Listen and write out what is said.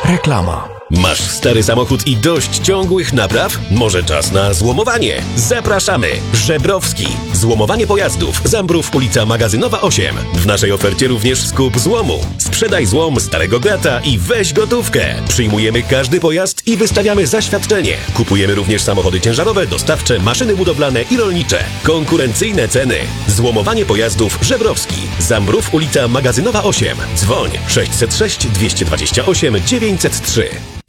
Reklama. Masz stary samochód i dość ciągłych napraw? Może czas na złomowanie? Zapraszamy! Żebrowski. Złomowanie pojazdów. Zambrów, ulica Magazynowa 8. W naszej ofercie również skup złomu. Sprzedaj złom starego grata i weź gotówkę. Przyjmujemy każdy pojazd i wystawiamy zaświadczenie. Kupujemy również samochody ciężarowe, dostawcze, maszyny budowlane i rolnicze. Konkurencyjne ceny. Złomowanie pojazdów Żebrowski. Zambrów, ulica Magazynowa 8. Dzwoń 606 228 903.